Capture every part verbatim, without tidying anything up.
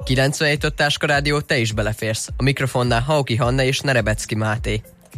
kilencvenhét öt Táska Rádió, te is beleférsz. A mikrofonnál Hauki Hanna és Nerebecki Máté.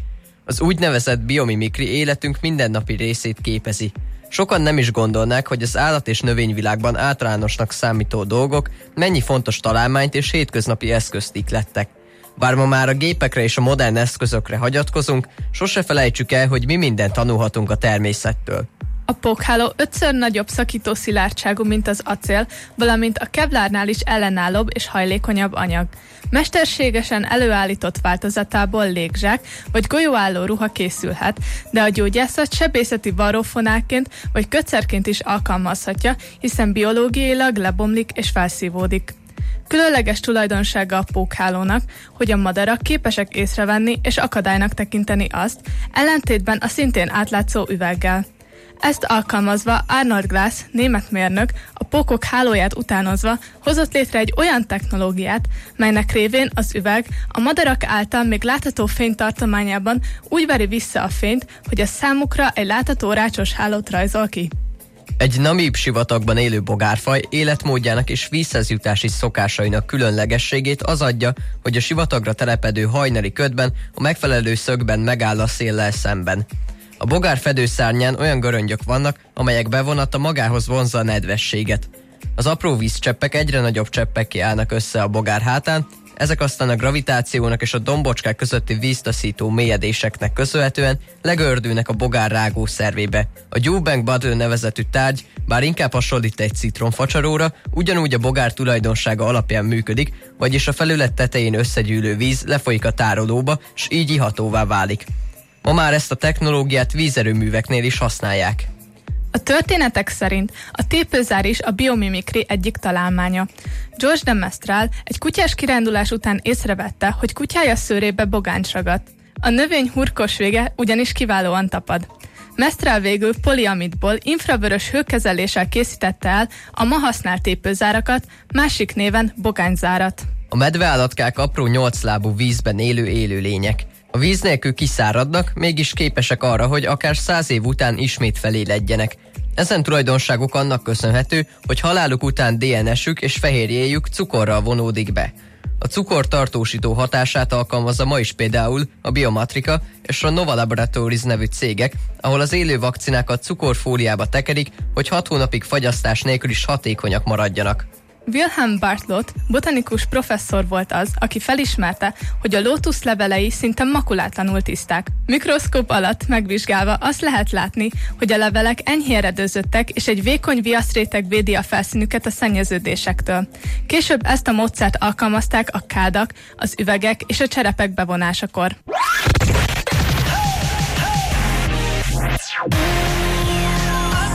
Az úgynevezett biomimikri életünk mindennapi részét képezi. Sokan nem is gondolnák, hogy az állat- és növényvilágban általánosnak számító dolgok mennyi fontos találmányt és hétköznapi eszközt iklettek. Bár ma már a gépekre és a modern eszközökre hagyatkozunk, sose felejtsük el, hogy mi mindent tanulhatunk a természettől. A pókháló ötször nagyobb szakító szilárdságú, mint az acél, valamint a kevlárnál is ellenállóbb és hajlékonyabb anyag. Mesterségesen előállított változatából légzsák vagy golyóálló ruha készülhet, de a gyógyászat sebészeti varrófonákként vagy kötszerként is alkalmazhatja, hiszen biológiailag lebomlik és felszívódik. Különleges tulajdonsága a pókhálónak, hogy a madarak képesek észrevenni és akadálynak tekinteni azt, ellentétben a szintén átlátszó üveggel. Ezt alkalmazva Arnold Glass, német mérnök, a pókok hálóját utánozva hozott létre egy olyan technológiát, melynek révén az üveg a madarak által még látható fény tartományában úgy veri vissza a fényt, hogy a számukra egy látható rácsos hálót rajzol ki. Egy namíb sivatagban élő bogárfaj életmódjának és vízhez jutási szokásainak különlegességét az adja, hogy a sivatagra telepedő hajnali ködben a megfelelő szögben megáll a széllel szemben. A bogár fedőszárnyán olyan göröngyök vannak, amelyek bevonata magához vonzza a nedvességet. Az apró vízcseppek egyre nagyobb cseppekké állnak össze a bogár hátán, ezek aztán a gravitációnak és a dombocskák közötti víztaszító mélyedéseknek köszönhetően legördülnek a bogár rágó szervébe. A Dewbank Butter nevezetű tárgy, bár inkább hasonlít egy citromfacsaróra, ugyanúgy a bogár tulajdonsága alapján működik, vagyis a felület tetején összegyűlő víz lefolyik a tárolóba, s így ihatóvá válik. Ma már ezt a technológiát vízerőműveknél is használják. A történetek szerint a tépőzár is a biomimikri egyik találmánya. George de Mestral egy kutyás kirándulás után észrevette, hogy kutyája szőrébe bogáncs ragadt. A növény hurkos vége ugyanis kiválóan tapad. Mestral végül poliamidból infravörös hőkezeléssel készítette el a ma használt tépőzárakat, másik néven bogányzárat. A medveállatkák apró nyolclábú vízben élő élőlények. A víz nélkül kiszáradnak, mégis képesek arra, hogy akár száz év után ismét feléledjenek. Ezen tulajdonságuk annak köszönhető, hogy haláluk után dé en es-ük és fehérjéjük cukorral vonódik be. A cukor tartósító hatását alkalmazza ma is például a Biomatrika és a Nova Laboratories nevű cégek, ahol az élő vakcinákat cukorfóliába tekerik, hogy hat hónapig fagyasztás nélkül is hatékonyak maradjanak. Wilhelm Bartlett botanikus professzor volt az, aki felismerte, hogy a lótusz levelei szinte makulátlanul tiszták. Mikroszkóp alatt megvizsgálva azt lehet látni, hogy a levelek enyhén redőzöttek, és egy vékony viaszréteg védi a felszínüket a szennyeződésektől. Később ezt a módszert alkalmazták a kádak, az üvegek és a cserepek bevonásakor.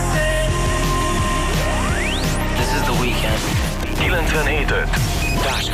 kilencvenhét öt